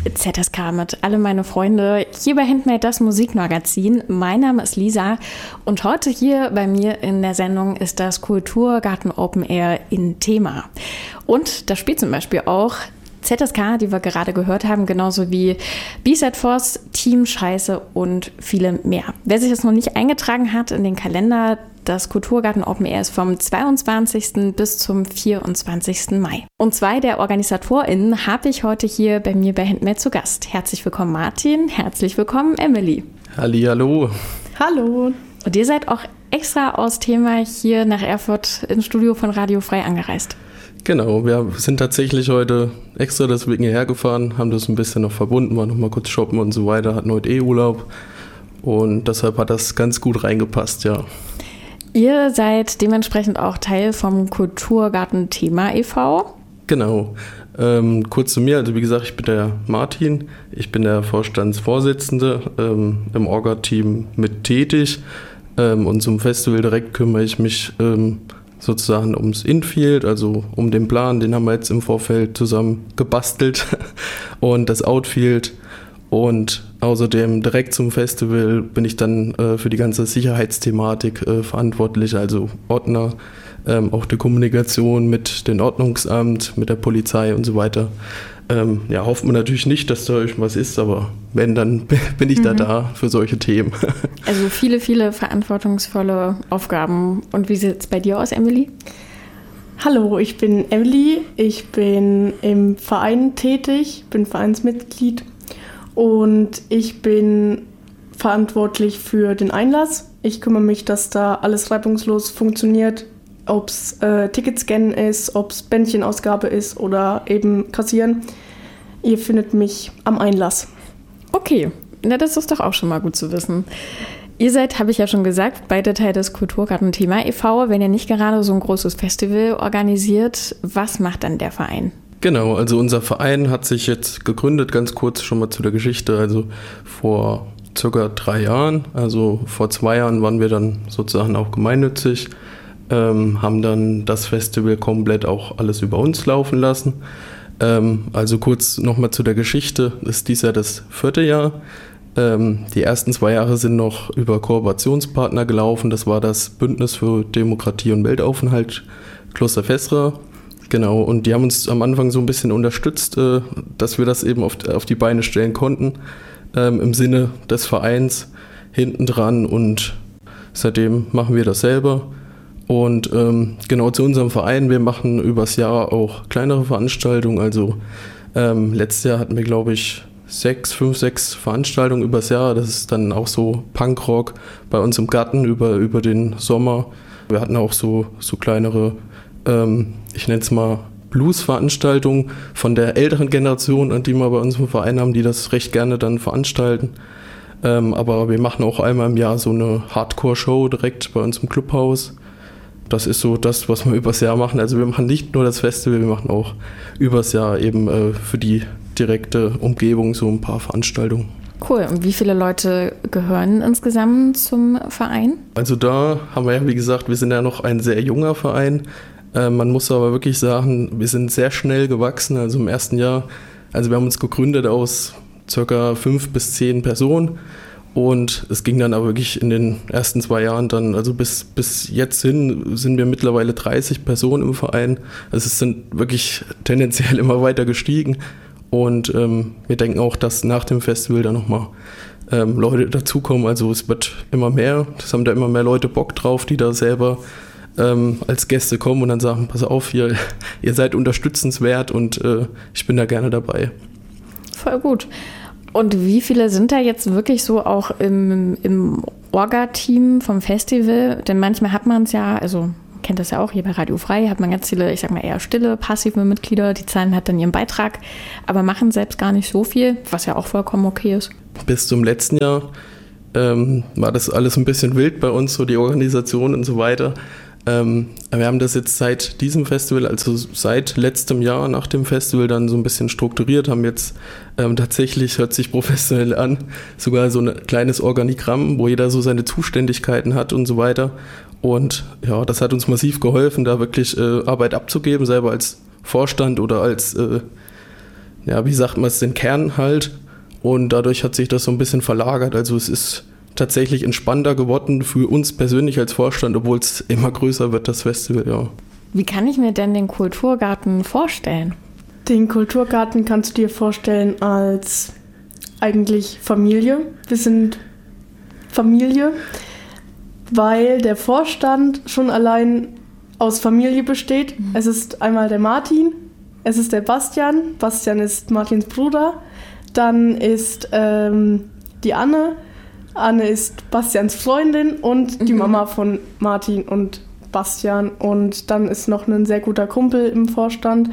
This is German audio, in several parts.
ZSK mit Alle meine Freunde, hier bei Handmade, das Musikmagazin. Mein Name ist Lisa und heute hier bei mir in der Sendung ist das Kulturgarten Open Air in Thema. Und da spielt zum Beispiel auch ZSK, die wir gerade gehört haben, genauso wie B-Side Force, Team Scheiße und viele mehr. Wer sich das noch nicht eingetragen hat in den Kalender, das Kulturgarten Open Air ist vom 22. bis zum 24. Mai. Und zwei der OrganisatorInnen habe ich heute hier bei mir bei Handmade zu Gast. Herzlich willkommen Martin, herzlich willkommen Emily. Hallihallo. Hallo. Und ihr seid auch extra aus Thema hier nach Erfurt ins Studio von Radio Frei angereist. Genau, wir sind tatsächlich heute extra deswegen hierher gefahren, haben das ein bisschen noch verbunden, waren noch mal kurz shoppen und so weiter, hatten heute Urlaub und deshalb hat das ganz gut reingepasst, ja. Ihr seid dementsprechend auch Teil vom Kulturgarten Thema e.V.? Genau. Kurz zu mir, also wie gesagt, ich bin der Martin, ich bin der Vorstandsvorsitzende, im Orga-Team mit tätig und zum Festival direkt kümmere ich mich sozusagen ums Infield, also um den Plan, den haben wir jetzt im Vorfeld zusammen gebastelt und das Outfield. Und außerdem direkt zum Festival bin ich dann für die ganze Sicherheitsthematik verantwortlich, also Ordner, auch die Kommunikation mit dem Ordnungsamt, mit der Polizei und so weiter. Ja, hoffen wir natürlich nicht, dass da irgendwas ist, aber wenn, dann bin ich da für solche Themen. Also viele verantwortungsvolle Aufgaben. Und wie sieht es bei dir aus, Emily? Hallo, ich bin Emily, ich bin im Verein tätig, bin Vereinsmitglied. Und ich bin verantwortlich für den Einlass. Ich kümmere mich, dass da alles reibungslos funktioniert, ob es Ticketscannen ist, ob es Bändchenausgabe ist oder eben Kassieren. Ihr findet mich am Einlass. Okay, na, das ist doch auch schon mal gut zu wissen. Ihr seid, habe ich ja schon gesagt, beide Teil des Kulturgarten Thema e.V. Wenn ihr nicht gerade so ein großes Festival organisiert, was macht dann der Verein? Genau, also unser Verein hat sich jetzt gegründet, ganz kurz schon mal zu der Geschichte, also vor circa 3 Jahren, also vor 2 Jahren waren wir dann sozusagen auch gemeinnützig, haben dann das Festival komplett auch alles über uns laufen lassen. Also kurz nochmal zu der Geschichte, ist dies Jahr das 4. Jahr. Die ersten 2 Jahre sind noch über Kooperationspartner gelaufen, das war das Bündnis für Demokratie und Weltaufenthalt Kloster Vestra. Genau, und die haben uns am Anfang so ein bisschen unterstützt, dass wir das eben auf die Beine stellen konnten, im Sinne des Vereins hinten dran und seitdem machen wir das selber. Und genau zu unserem Verein, wir machen übers Jahr auch kleinere Veranstaltungen, also letztes Jahr hatten wir glaube ich 6 Veranstaltungen übers Jahr, das ist dann auch so Punkrock bei uns im Garten über den Sommer. Wir hatten auch so kleinere ich nenne es mal Blues-Veranstaltungen von der älteren Generation, an die wir bei uns im Verein haben, die das recht gerne dann veranstalten. Aber wir machen auch einmal im Jahr so eine Hardcore-Show direkt bei uns im Clubhaus. Das ist so das, was wir übers Jahr machen. Also wir machen nicht nur das Festival, wir machen auch übers Jahr eben für die direkte Umgebung so ein paar Veranstaltungen. Cool. Und wie viele Leute gehören insgesamt zum Verein? Also da haben wir ja, wie gesagt, wir sind ja noch ein sehr junger Verein. Man muss aber wirklich sagen, wir sind sehr schnell gewachsen, also im ersten Jahr. Also wir haben uns gegründet aus ca. 5 bis 10 Personen und es ging dann aber wirklich in den ersten 2 Jahren dann, also bis jetzt hin sind wir mittlerweile 30 Personen im Verein. Also es sind wirklich tendenziell immer weiter gestiegen und wir denken auch, dass nach dem Festival dann nochmal Leute dazukommen. Also es wird immer mehr, das haben da immer mehr Leute Bock drauf, die da selber als Gäste kommen und dann sagen, pass auf, ihr seid unterstützenswert und ich bin da gerne dabei. Voll gut. Und wie viele sind da jetzt wirklich so auch im Orga-Team vom Festival? Denn manchmal hat man es ja, also kennt das ja auch, hier bei Radio Frei hat man ganz viele, ich sag mal eher stille, passive Mitglieder, die zahlen halt dann ihren Beitrag, aber machen selbst gar nicht so viel, was ja auch vollkommen okay ist. Bis zum letzten Jahr war das alles ein bisschen wild bei uns, so die Organisation und so weiter. Wir haben das jetzt seit diesem Festival, also seit letztem Jahr nach dem Festival dann so ein bisschen strukturiert, haben jetzt tatsächlich, hört sich professionell an, sogar so ein kleines Organigramm, wo jeder so seine Zuständigkeiten hat und so weiter. Und ja, das hat uns massiv geholfen, da wirklich Arbeit abzugeben, selber als Vorstand oder als ja, wie sagt man es, den Kern halt. Und dadurch hat sich das so ein bisschen verlagert. Also es ist tatsächlich entspannter geworden für uns persönlich als Vorstand, obwohl es immer größer wird, das Festival, ja. Wie kann ich mir denn den Kulturgarten vorstellen? Den Kulturgarten kannst du dir vorstellen als eigentlich Familie. Wir sind Familie, weil der Vorstand schon allein aus Familie besteht. Es ist einmal der Martin, es ist der Bastian. Bastian ist Martins Bruder. Dann ist die Anne. Anne ist Bastians Freundin und die Mama von Martin und Bastian. Und dann ist noch ein sehr guter Kumpel im Vorstand.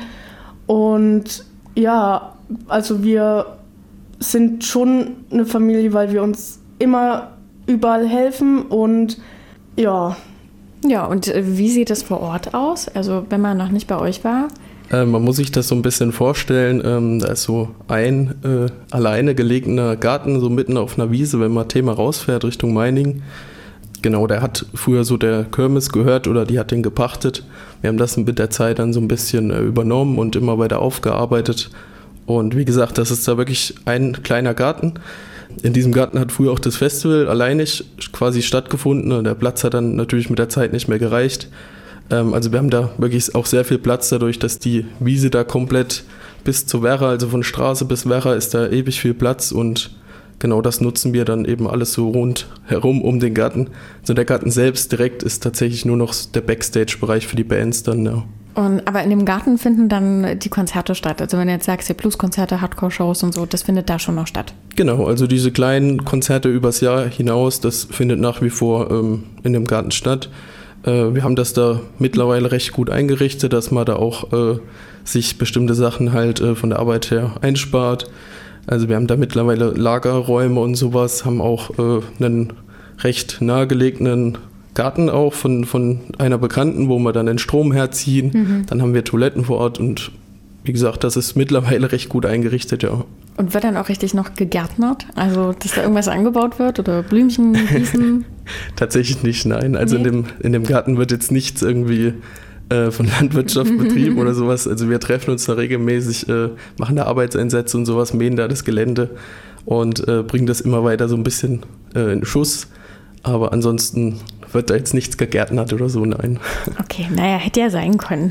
Und ja, also wir sind schon eine Familie, weil wir uns immer überall helfen und ja. Ja, und wie sieht es vor Ort aus? Also wenn man noch nicht bei euch war? Man muss sich das so ein bisschen vorstellen, da ist so ein alleine gelegener Garten, so mitten auf einer Wiese, wenn man Thema rausfährt Richtung Meiningen. Genau, der hat früher so der Kirmes gehört oder die hat den gepachtet. Wir haben das mit der Zeit dann so ein bisschen übernommen und immer weiter aufgearbeitet. Und wie gesagt, das ist da wirklich ein kleiner Garten. In diesem Garten hat früher auch das Festival alleinig quasi stattgefunden. Der Platz hat dann natürlich mit der Zeit nicht mehr gereicht. Also wir haben da wirklich auch sehr viel Platz dadurch, dass die Wiese da komplett bis zur Werra, also von Straße bis Werra ist da ewig viel Platz und genau das nutzen wir dann eben alles so rundherum um den Garten. Also der Garten selbst direkt ist tatsächlich nur noch der Backstage-Bereich für die Bands dann, ja. Aber in dem Garten finden dann die Konzerte statt. Also wenn du jetzt sagst, hier Blueskonzerte, Hardcore-Shows und so, das findet da schon noch statt. Genau, also diese kleinen Konzerte übers Jahr hinaus, das findet nach wie vor in dem Garten statt. Wir haben das da mittlerweile recht gut eingerichtet, dass man da auch sich bestimmte Sachen halt von der Arbeit her einspart. Also wir haben da mittlerweile Lagerräume und sowas, haben auch einen recht nahegelegenen Garten auch von einer Bekannten, wo wir dann den Strom herziehen. Dann haben wir Toiletten vor Ort und wie gesagt, das ist mittlerweile recht gut eingerichtet, ja. Und wird dann auch richtig noch gegärtnert? Also, dass da irgendwas angebaut wird oder Blümchen gießen? Tatsächlich nicht, nein. Also nee. in dem Garten wird jetzt nichts irgendwie von Landwirtschaft betrieben oder sowas. Also wir treffen uns da regelmäßig, machen da Arbeitseinsätze und sowas, mähen da das Gelände und bringen das immer weiter so ein bisschen in Schuss. Aber ansonsten wird da jetzt nichts gegärtnert oder so, nein. Okay, naja, hätte ja sein können.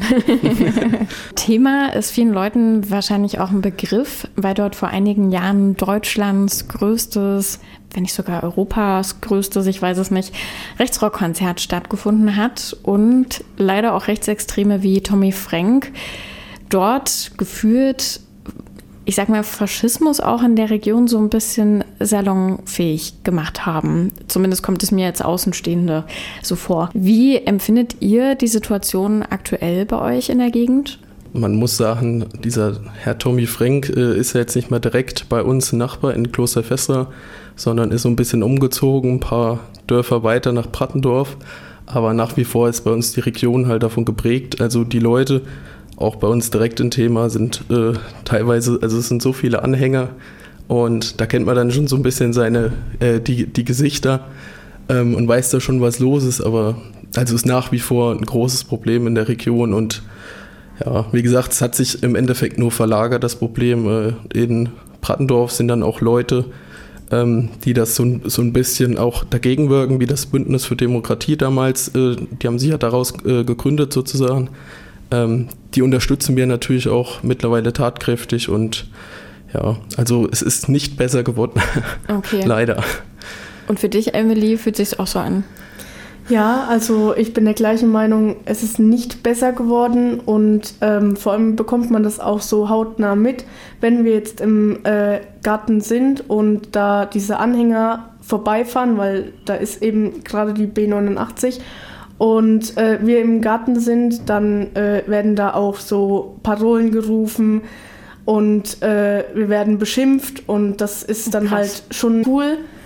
Thema ist vielen Leuten wahrscheinlich auch ein Begriff, weil dort vor einigen Jahren Deutschlands größtes, wenn nicht sogar Europas größtes, ich weiß es nicht, Rechtsrockkonzert stattgefunden hat und leider auch Rechtsextreme wie Tommy Frank dort gefühlt, ich sag mal, Faschismus auch in der Region so ein bisschen salonfähig gemacht haben. Zumindest kommt es mir als Außenstehende so vor. Wie empfindet ihr die Situation aktuell bei euch in der Gegend? Man muss sagen, dieser Herr Tommy Frank ist ja jetzt nicht mehr direkt bei uns Nachbar in Klosterfessra, sondern ist so ein bisschen umgezogen, ein paar Dörfer weiter nach Prattendorf. Aber nach wie vor ist bei uns die Region halt davon geprägt. Also die Leute, auch bei uns direkt im Thema, sind teilweise, also es sind so viele Anhänger und da kennt man dann schon so ein bisschen die Gesichter und weiß da schon, was los ist, aber also ist nach wie vor ein großes Problem in der Region und ja, wie gesagt, es hat sich im Endeffekt nur verlagert, das Problem. In Prattendorf sind dann auch Leute, die das so ein bisschen auch dagegen wirken, wie das Bündnis für Demokratie damals, die haben sich ja daraus gegründet sozusagen. Die unterstützen wir natürlich auch mittlerweile tatkräftig und ja, also es ist nicht besser geworden. Okay. Leider. Und für dich, Emily, fühlt es sich auch so an? Ja, also ich bin der gleichen Meinung, es ist nicht besser geworden und vor allem bekommt man das auch so hautnah mit, wenn wir jetzt im Garten sind und da diese Anhänger vorbeifahren, weil da ist eben gerade die B89 und wir im Garten sind, dann werden da auch so Parolen gerufen und wir werden beschimpft und das ist dann halt schon cool.